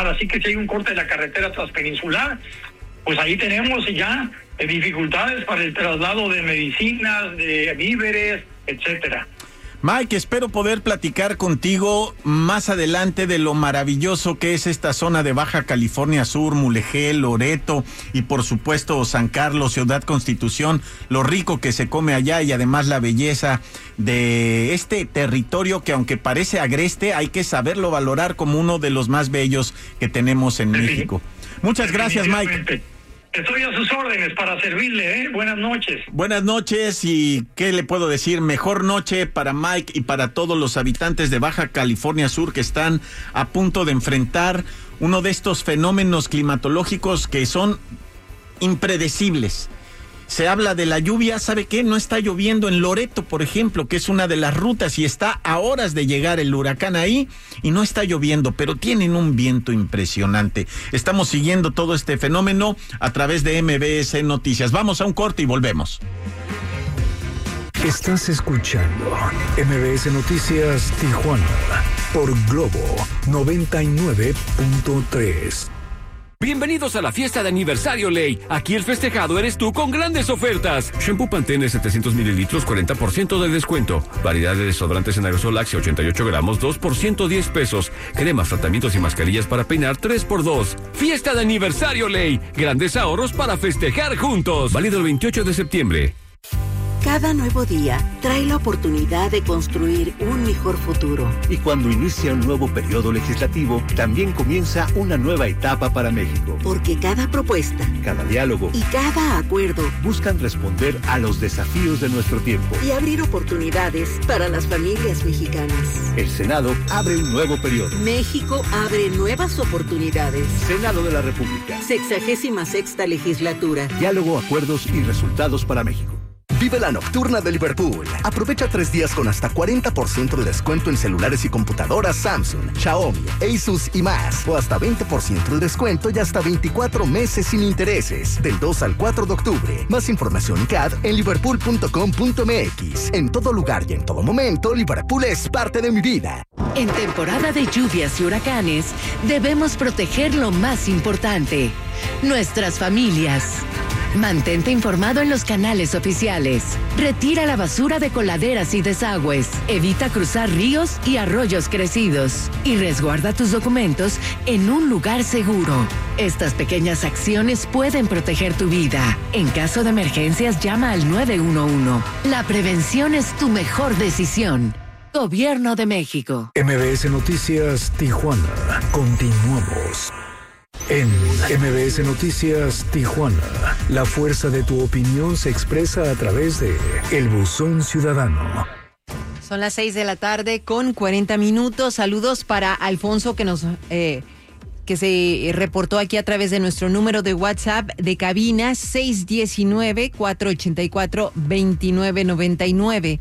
peninsular, así que si hay un corte de la carretera transpeninsular, pues ahí tenemos ya dificultades para el traslado de medicinas, de víveres, etcétera. Mike, espero poder platicar contigo más adelante de lo maravilloso que es esta zona de Baja California Sur, Mulegé, Loreto y por supuesto San Carlos, Ciudad Constitución, lo rico que se come allá y además la belleza de este territorio que aunque parece agreste, hay que saberlo valorar como uno de los más bellos que tenemos en México. Muchas gracias, Mike. Estoy a sus órdenes para servirle, ¿eh? Buenas noches. Buenas noches y ¿qué le puedo decir? Mejor noche para Mike y para todos los habitantes de Baja California Sur que están a punto de enfrentar uno de estos fenómenos climatológicos que son impredecibles. Se habla de la lluvia, ¿sabe qué? No está lloviendo en Loreto, por ejemplo, que es una de las rutas y está a horas de llegar el huracán ahí y no está lloviendo, pero tienen un viento impresionante. Estamos siguiendo todo este fenómeno a través de MBS Noticias. Vamos a un corte y volvemos. Estás escuchando MBS Noticias Tijuana por Globo 99.3. Bienvenidos a la fiesta de aniversario Ley. Aquí el festejado eres tú con grandes ofertas. Shampoo Pantene 700 mililitros, 40% de descuento. Variedad de desodorantes en aerosol Axe 88 gramos, 2 por 110 pesos. Cremas, tratamientos y mascarillas para peinar 3x2. Fiesta de aniversario Ley. Grandes ahorros para festejar juntos. Válido el 28 de septiembre. Cada nuevo día trae la oportunidad de construir un mejor futuro. Y cuando inicia un nuevo periodo legislativo, también comienza una nueva etapa para México. Porque cada propuesta, cada diálogo y cada acuerdo buscan responder a los desafíos de nuestro tiempo y abrir oportunidades para las familias mexicanas. El Senado abre un nuevo periodo. México abre nuevas oportunidades. Senado de la República. 66ª legislatura. Diálogo, acuerdos y resultados para México. Vive la nocturna de Liverpool. Aprovecha 3 días con hasta 40% de descuento en celulares y computadoras Samsung, Xiaomi, Asus y más. O hasta 20% de descuento y hasta 24 meses sin intereses. Del 2 al 4 de octubre. Más información en CAD en liverpool.com.mx. En todo lugar y en todo momento, Liverpool es parte de mi vida. En temporada de lluvias y huracanes, debemos proteger lo más importante: nuestras familias. Mantente informado en los canales oficiales. Retira la basura de coladeras y desagües. Evita cruzar ríos y arroyos crecidos. Y resguarda tus documentos en un lugar seguro. Estas pequeñas acciones pueden proteger tu vida. En caso de emergencias, llama al 911. La prevención es tu mejor decisión. Gobierno de México. MBS Noticias Tijuana. Continuamos. En MBS Noticias Tijuana, la fuerza de tu opinión se expresa a través de El Buzón Ciudadano. Son las 6:40 p.m. Saludos para Alfonso que se reportó aquí a través de nuestro número de WhatsApp de cabina 619-484-2999.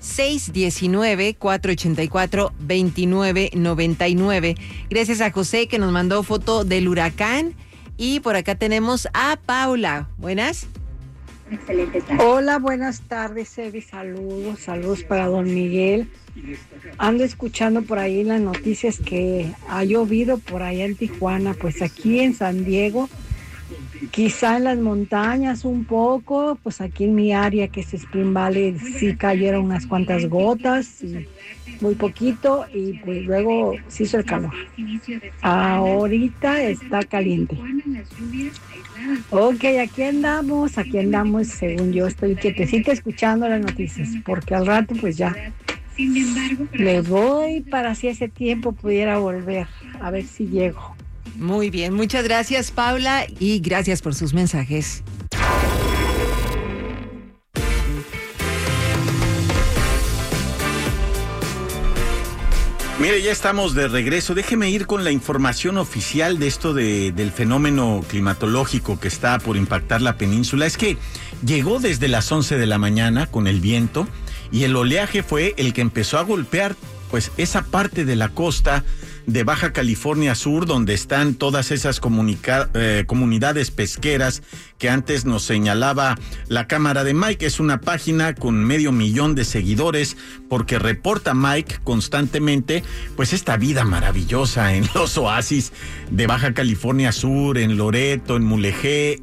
619-484-2999. Gracias a José que nos mandó foto del huracán. Y por acá tenemos a Paula. Buenas. Excelente tarde. Hola, buenas tardes, Evi. Saludos para don Miguel. Ando escuchando por ahí las noticias que ha llovido por allá en Tijuana. Pues aquí en San Diego, quizá en las montañas un poco, pues aquí en mi área que es Spring Valley sí cayeron unas cuantas gotas, y muy poquito, y pues luego se hizo el calor. Ahorita está caliente. Ok, aquí andamos, según yo estoy quietecita escuchando las noticias, porque al rato pues ya me voy para si ese tiempo pudiera volver, a ver si llego. Muy bien, muchas gracias Paula y gracias por sus mensajes. Mire, ya estamos de regreso. Déjeme ir con la información oficial de esto del fenómeno climatológico que está por impactar la península. Es que llegó desde las 11 de la mañana con el viento y el oleaje fue el que empezó a golpear pues esa parte de la costa de Baja California Sur, donde están todas esas comunidades pesqueras que antes nos señalaba la cámara de Mike. Es una página con 500,000 de seguidores, porque reporta Mike constantemente pues esta vida maravillosa en los oasis de Baja California Sur, en Loreto, en Mulegé,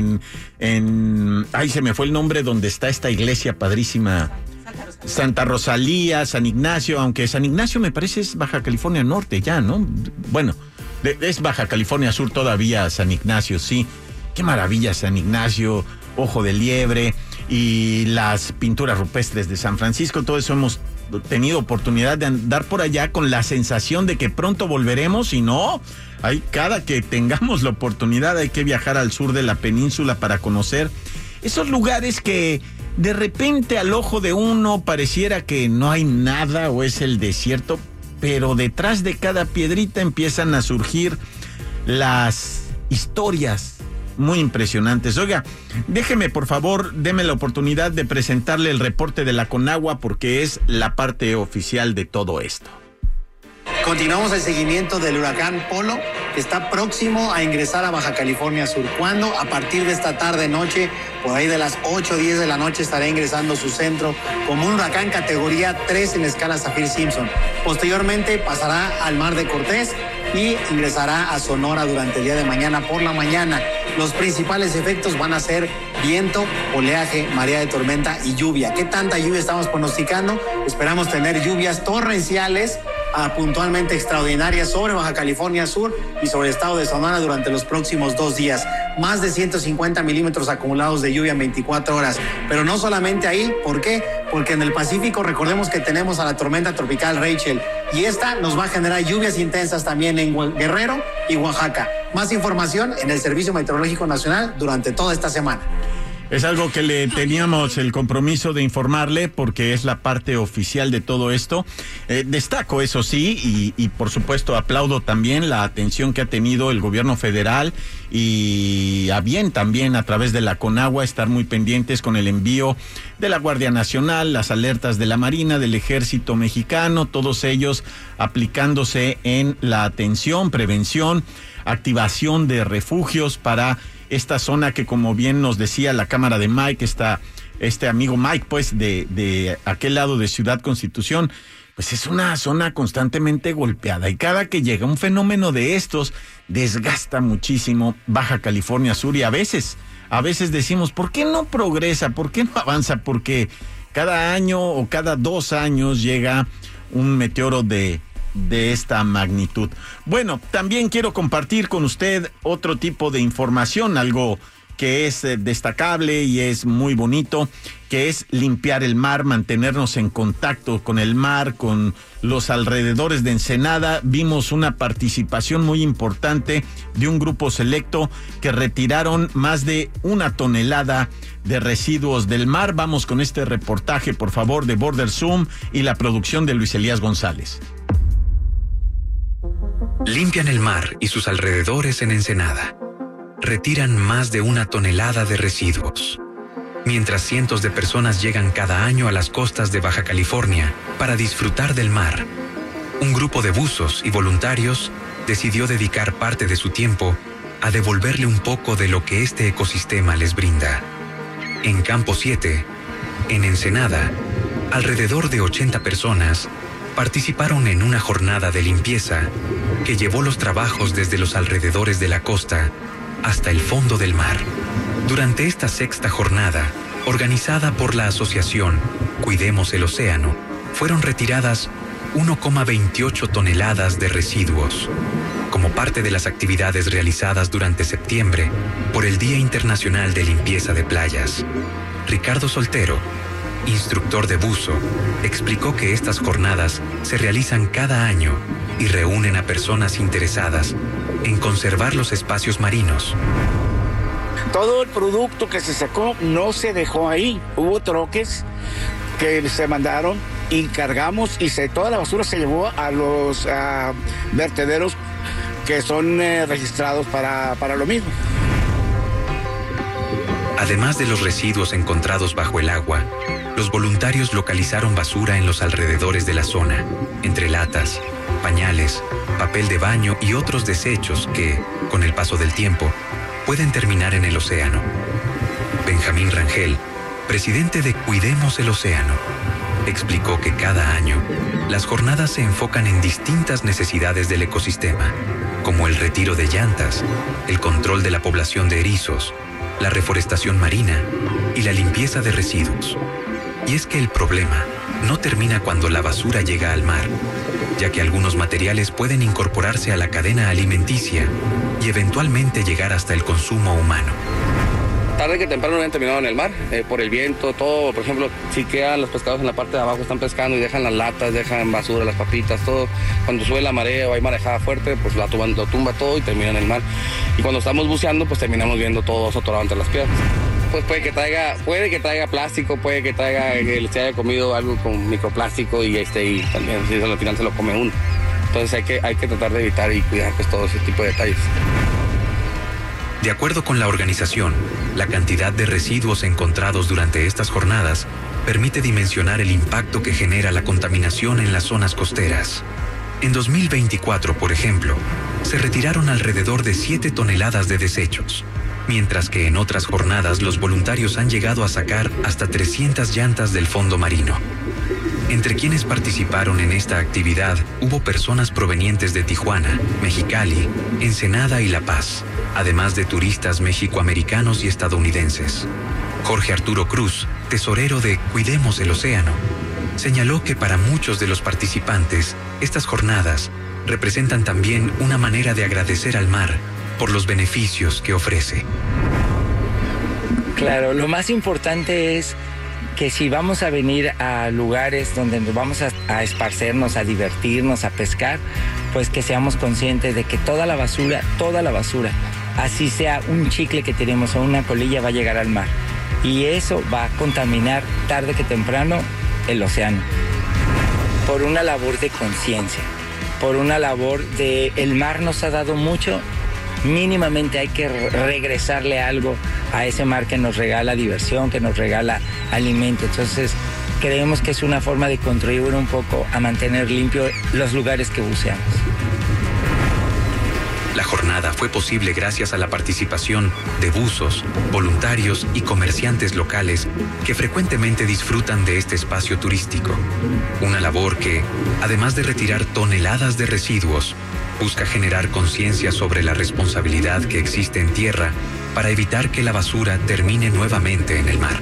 ay, se me fue el nombre donde está esta iglesia padrísima, Santa Rosalía, San Ignacio, aunque San Ignacio me parece es Baja California Norte ya, ¿no? Bueno, es Baja California Sur todavía, San Ignacio, sí. Qué maravilla San Ignacio, Ojo de Liebre y las pinturas rupestres de San Francisco. Todo eso hemos tenido oportunidad de andar por allá con la sensación de que pronto volveremos, y no, cada que tengamos la oportunidad hay que viajar al sur de la península para conocer esos lugares que de repente al ojo de uno pareciera que no hay nada o es el desierto, pero detrás de cada piedrita empiezan a surgir las historias muy impresionantes. Oiga, déjeme por favor, deme la oportunidad de presentarle el reporte de la Conagua, porque es la parte oficial de todo esto. Continuamos el seguimiento del huracán Polo, que está próximo a ingresar a Baja California Sur. ¿Cuándo? A partir de esta tarde-noche, por ahí de las 8 o 10 de la noche, estará ingresando su centro como un huracán categoría 3 en la escala Saffir-Simpson. Posteriormente pasará al Mar de Cortés y ingresará a Sonora durante el día de mañana por la mañana. Los principales efectos van a ser viento, oleaje, marea de tormenta y lluvia. ¿Qué tanta lluvia estamos pronosticando? Esperamos tener lluvias torrenciales puntualmente extraordinarias sobre Baja California Sur y sobre el estado de Sonora durante los próximos 2 días. Más de 150 milímetros acumulados de lluvia en 24 horas. Pero no solamente ahí, ¿por qué? Porque en el Pacífico recordemos que tenemos a la tormenta tropical Rachel, y esta nos va a generar lluvias intensas también en Guerrero y Oaxaca. Más información en el Servicio Meteorológico Nacional durante toda esta semana. Es algo que le teníamos el compromiso de informarle, porque es la parte oficial de todo esto. Destaco, eso sí, y por supuesto aplaudo también la atención que ha tenido el gobierno federal, y a bien también a través de la Conagua estar muy pendientes con el envío de la Guardia Nacional, las alertas de la Marina, del Ejército Mexicano, todos ellos aplicándose en la atención, prevención, activación de refugios para esta zona que, como bien nos decía la cámara de Mike, este amigo Mike, pues de aquel lado de Ciudad Constitución, pues es una zona constantemente golpeada, y cada que llega un fenómeno de estos desgasta muchísimo Baja California Sur, y a veces decimos, ¿por qué no progresa? ¿Por qué no avanza? Porque cada año o cada 2 años llega un meteoro de esta magnitud. Bueno, también quiero compartir con usted otro tipo de información, algo que es destacable y es muy bonito, que es limpiar el mar, mantenernos en contacto con el mar, con los alrededores de Ensenada. Vimos una participación muy importante de un grupo selecto que retiraron más de 1 tonelada de residuos del mar. Vamos con este reportaje, por favor, de Border Zoom y la producción de Luis Elías González. Limpian el mar y sus alrededores en Ensenada. Retiran más de 1 tonelada de residuos. Mientras cientos de personas llegan cada año a las costas de Baja California para disfrutar del mar, un grupo de buzos y voluntarios decidió dedicar parte de su tiempo a devolverle un poco de lo que este ecosistema les brinda. En Campo 7, en Ensenada, alrededor de 80 personas participaron en una jornada de limpieza que llevó los trabajos desde los alrededores de la costa hasta el fondo del mar. Durante esta 6ª jornada, organizada por la asociación Cuidemos el Océano, fueron retiradas 1,28 toneladas de residuos, como parte de las actividades realizadas durante septiembre por el Día Internacional de Limpieza de Playas. Ricardo Soltero, instructor de buzo, explicó que estas jornadas se realizan cada año y reúnen a personas interesadas en conservar los espacios marinos. Todo el producto que se sacó no se dejó ahí. Hubo troques que se mandaron y cargamos, y toda la basura se llevó a los vertederos que son registrados para lo mismo. Además de los residuos encontrados bajo el agua, los voluntarios localizaron basura en los alrededores de la zona, entre latas, pañales, papel de baño y otros desechos que, con el paso del tiempo, pueden terminar en el océano. Benjamín Rangel, presidente de Cuidemos el Océano, explicó que cada año las jornadas se enfocan en distintas necesidades del ecosistema, como el retiro de llantas, el control de la población de erizos, la reforestación marina y la limpieza de residuos. Y es que el problema no termina cuando la basura llega al mar, ya que algunos materiales pueden incorporarse a la cadena alimenticia y eventualmente llegar hasta el consumo humano. Tarde que temprano han terminado en el mar, por el viento, todo. Por ejemplo, si quedan los pescados en la parte de abajo, están pescando y dejan las latas, dejan basura, las papitas, todo. Cuando sube la marea o hay marejada fuerte, pues lo tumba todo y termina en el mar. Y cuando estamos buceando, pues terminamos viendo todo atorado entre las piedras. Pues puede que traiga plástico, puede que se haya comido algo con microplástico y también si al final se lo come uno. Entonces hay que tratar de evitar y cuidar pues todo ese tipo de detalles. De acuerdo con la organización, la cantidad de residuos encontrados durante estas jornadas permite dimensionar el impacto que genera la contaminación en las zonas costeras. En 2024, por ejemplo, se retiraron alrededor de 7 toneladas de desechos, mientras que en otras jornadas los voluntarios han llegado a sacar hasta 300 llantas del fondo marino. Entre quienes participaron en esta actividad hubo personas provenientes de Tijuana, Mexicali, Ensenada y La Paz, además de turistas mexicoamericanos y estadounidenses. Jorge Arturo Cruz, tesorero de Cuidemos el Océano, señaló que para muchos de los participantes, estas jornadas representan también una manera de agradecer al mar por los beneficios que ofrece. Claro, lo más importante es que si vamos a venir a lugares donde nos vamos a esparcernos, a divertirnos, a pescar, pues que seamos conscientes de que toda la basura, así sea un chicle que tenemos o una colilla, va a llegar al mar. Y eso va a contaminar tarde que temprano el océano. Por una labor de conciencia, por una labor de el mar nos ha dado mucho, mínimamente hay que regresarle algo a ese mar que nos regala diversión, que nos regala alimento. Entonces, creemos que es una forma de contribuir un poco a mantener limpios los lugares que buceamos. La jornada fue posible gracias a la participación de buzos, voluntarios y comerciantes locales que frecuentemente disfrutan de este espacio turístico. Una labor que, además de retirar toneladas de residuos, busca generar conciencia sobre la responsabilidad que existe en tierra para evitar que la basura termine nuevamente en el mar.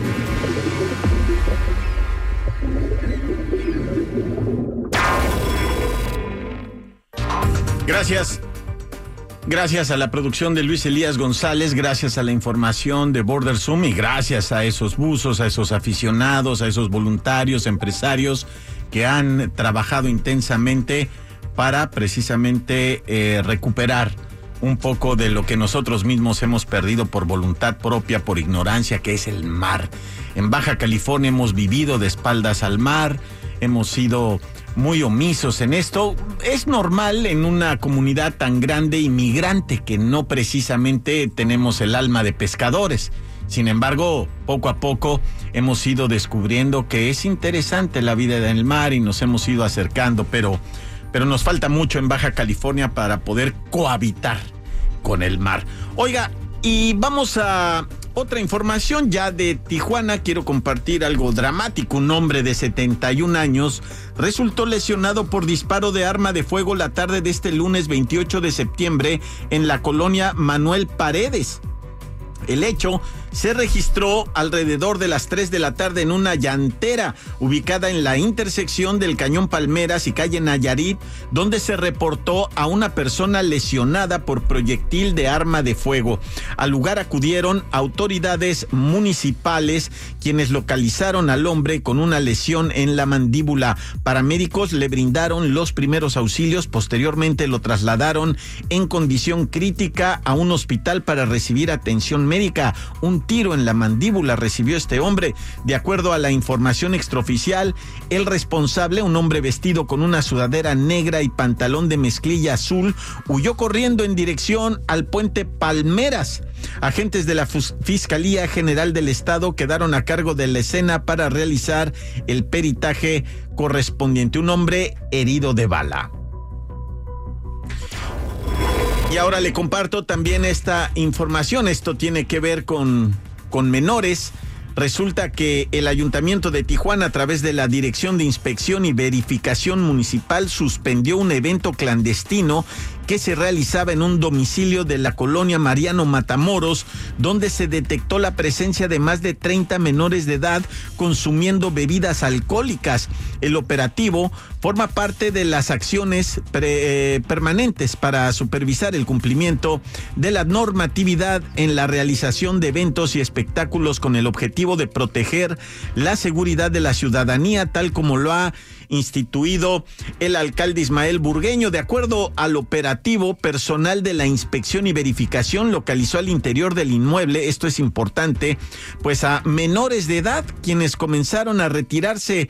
Gracias a la producción de Luis Elías González, gracias a la información de Border Zoom y gracias a esos buzos, a esos aficionados, a esos voluntarios, empresarios que han trabajado intensamente para precisamente recuperar un poco de lo que nosotros mismos hemos perdido por voluntad propia, por ignorancia, que es el mar. En Baja California hemos vivido de espaldas al mar, hemos sido muy omisos en esto. Es normal en una comunidad tan grande inmigrante que no precisamente tenemos el alma de pescadores. Sin embargo, poco a poco hemos ido descubriendo que es interesante la vida en el mar y nos hemos ido acercando, pero nos falta mucho en Baja California para poder cohabitar con el mar. Oiga, y vamos a otra información ya de Tijuana. Quiero compartir algo dramático. Un hombre de 71 años resultó lesionado por disparo de arma de fuego la tarde de este lunes 28 de septiembre en la colonia Manuel Paredes. El hecho se registró alrededor de las 3 de la tarde en una llantera ubicada en la intersección del Cañón Palmeras y calle Nayarit, donde se reportó a una persona lesionada por proyectil de arma de fuego. Al lugar acudieron autoridades municipales, quienes localizaron al hombre con una lesión en la mandíbula. Paramédicos le brindaron los primeros auxilios, posteriormente lo trasladaron en condición crítica a un hospital para recibir atención América. Un tiro en la mandíbula recibió este hombre. De acuerdo a la información extraoficial, el responsable, un hombre vestido con una sudadera negra y pantalón de mezclilla azul, huyó corriendo en dirección al puente Palmeras. Agentes de la Fiscalía General del Estado quedaron a cargo de la escena para realizar el peritaje correspondiente. Un hombre herido de bala. Y ahora le comparto también esta información. Esto tiene que ver con menores. Resulta que el Ayuntamiento de Tijuana, a través de la Dirección de Inspección y Verificación Municipal, suspendió un evento clandestino que se realizaba en un domicilio de la colonia Mariano Matamoros, donde se detectó la presencia de más de 30 menores de edad consumiendo bebidas alcohólicas. El operativo forma parte de las acciones permanentes para supervisar el cumplimiento de la normatividad en la realización de eventos y espectáculos con el objetivo de proteger la seguridad de la ciudadanía, tal como lo ha instituido el alcalde Ismael Burgueño. De acuerdo al operativo, personal de la inspección y verificación localizó al interior del inmueble, esto es importante, pues a menores de edad quienes comenzaron a retirarse,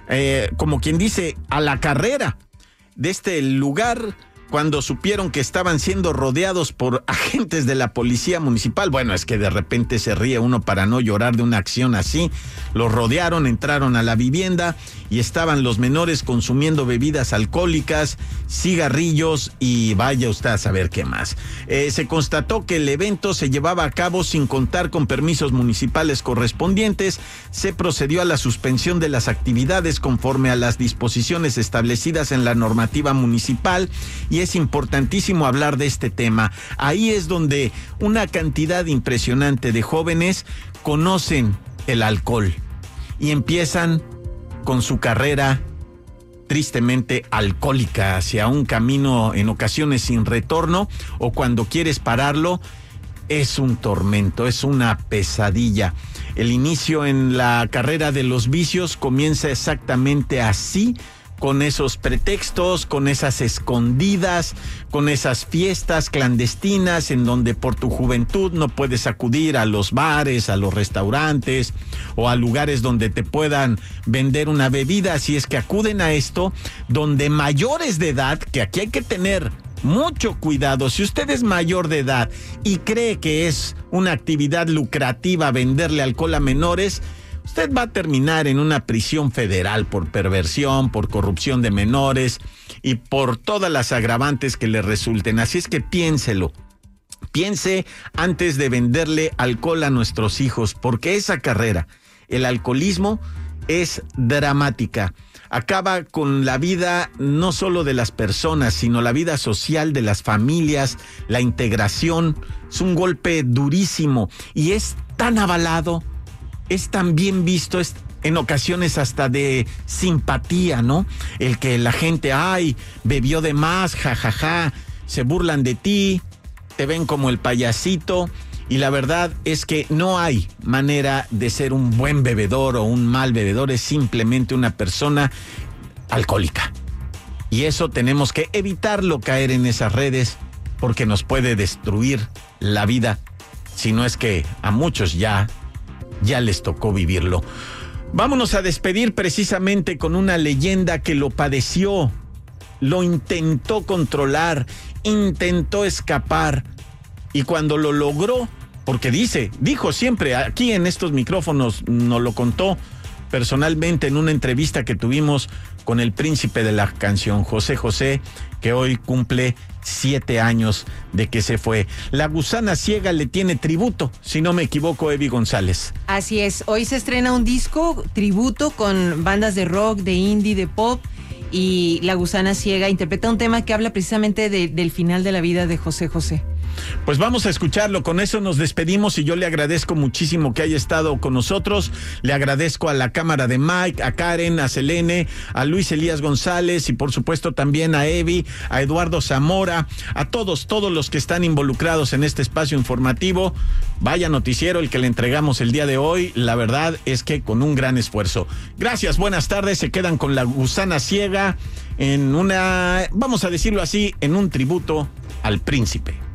como quien dice, a la carrera de este lugar cuando supieron que estaban siendo rodeados por agentes de la policía municipal. Bueno, es que de repente se ríe uno para no llorar de una acción así. Los rodearon, entraron a la vivienda y estaban los menores consumiendo bebidas alcohólicas, cigarrillos y vaya usted a saber qué más. Se constató que el evento se llevaba a cabo sin contar con permisos municipales correspondientes. Se procedió a la suspensión de las actividades conforme a las disposiciones establecidas en la normativa municipal. Y es importantísimo hablar de este tema. Ahí es donde una cantidad impresionante de jóvenes conocen el alcohol y empiezan con su carrera tristemente alcohólica hacia un camino en ocasiones sin retorno, o cuando quieres pararlo es un tormento, es una pesadilla. El inicio en la carrera de los vicios comienza exactamente así, con esos pretextos, con esas escondidas, con esas fiestas clandestinas en donde por tu juventud no puedes acudir a los bares, a los restaurantes o a lugares donde te puedan vender una bebida. Así es que acuden a esto, donde mayores de edad, que aquí hay que tener mucho cuidado. Si usted es mayor de edad y cree que es una actividad lucrativa venderle alcohol a menores, usted va a terminar en una prisión federal por perversión, por corrupción de menores y por todas las agravantes que le resulten. Así es que piénselo. Piense antes de venderle alcohol a nuestros hijos, porque esa carrera, el alcoholismo, es dramática. Acaba con la vida no solo de las personas, sino la vida social de las familias, la integración. Es un golpe durísimo y es tan avalado, es tan bien visto, es en ocasiones hasta de simpatía, ¿no? El que la gente, ay, bebió de más, jajaja, se burlan de ti, te ven como el payasito, y la verdad es que no hay manera de ser un buen bebedor o un mal bebedor, es simplemente una persona alcohólica. Y eso tenemos que evitarlo, caer en esas redes, porque nos puede destruir la vida, si no es que a muchos ya les tocó vivirlo. Vámonos a despedir precisamente con una leyenda que lo padeció, lo intentó controlar, intentó escapar, y cuando lo logró, porque dijo siempre, aquí en estos micrófonos nos lo contó personalmente en una entrevista que tuvimos con el príncipe de la canción, José José, que hoy cumple 7 años de que se fue. La Gusana Ciega le tiene tributo, si no me equivoco, Evi González. Así es, hoy se estrena un disco tributo con bandas de rock, de indie, de pop, y La Gusana Ciega interpreta un tema que habla precisamente del final de la vida de José José. Pues vamos a escucharlo, con eso nos despedimos y yo le agradezco muchísimo que haya estado con nosotros. Le agradezco a la cámara de Mike, a Karen, a Selene, a Luis Elías González y por supuesto también a Evi, a Eduardo Zamora, a todos los que están involucrados en este espacio informativo. Vaya noticiero el que le entregamos el día de hoy, la verdad es que con un gran esfuerzo. Gracias, buenas tardes, se quedan con La Gusana Ciega en una, vamos a decirlo así, en un tributo al príncipe.